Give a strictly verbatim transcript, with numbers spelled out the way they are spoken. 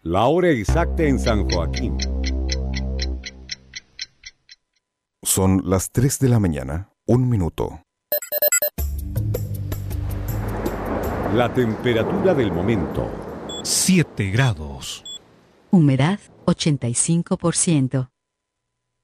La hora exacta en San Joaquín. Son las tres de la mañana, un minuto. La temperatura del momento. siete grados. Humedad ochenta y cinco por ciento.